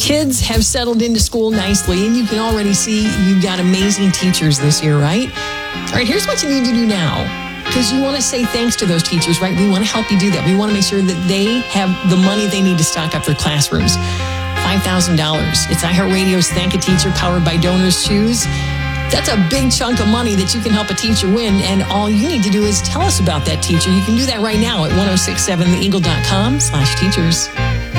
Kids have settled into school nicely, and you can already see you've got amazing teachers this year, right? All right, here's what you need to do now, because you want to say thanks to those teachers, right? We want to help you do that. We want to make sure that they have the money they need to stock up their classrooms. $5,000. It's iHeartRadio's Thank a Teacher, powered by Donors Choose. That's a big chunk of money that you can help a teacher win, and all you need to do is tell us about that teacher. You can do that right now at 1067theeagle.com/teachers.